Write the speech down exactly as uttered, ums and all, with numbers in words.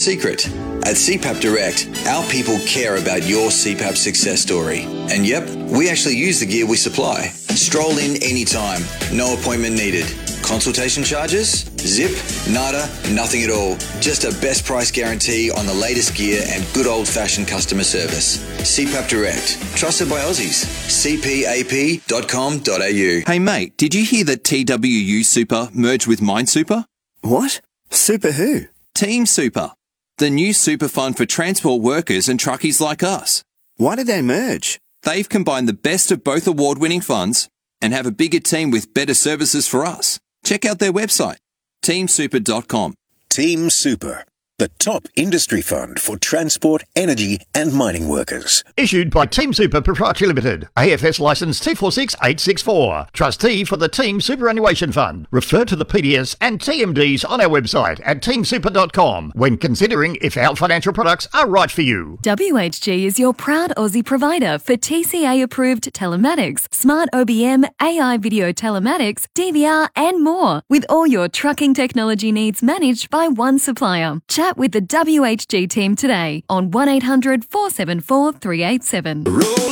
secret. At C PAP Direct, our people care about your C PAP success story. And yep, we actually use the gear we supply. Stroll in anytime, no appointment needed. Consultation charges? Zip? Nada? Nothing at all. Just a best price guarantee on the latest gear and good old-fashioned customer service. C PAP Direct. Trusted by Aussies. c p a p dot com dot a u. Hey mate, did you hear that T W U Super merged with MindSuper? What? Super who? Team Super. The new super fund for transport workers and truckies like us. Why did they merge? They've combined the best of both award-winning funds and have a bigger team with better services for us. Check out their website, team super dot com. Team Super, the top industry fund for transport, energy and mining workers. Issued by Team Super Proprietary Limited, A F S licence T four six eight six four. Trustee for the Team Superannuation Fund. Refer to the P D S and T M Ds on our website at team super dot com when considering if our financial products are right for you. W H G is your proud Aussie provider for T C A-approved telematics, smart O B M, A I video telematics, D V R and more, with all your trucking technology needs managed by one supplier. Chat with the W H G team today on one eight hundred four seven four three eight seven.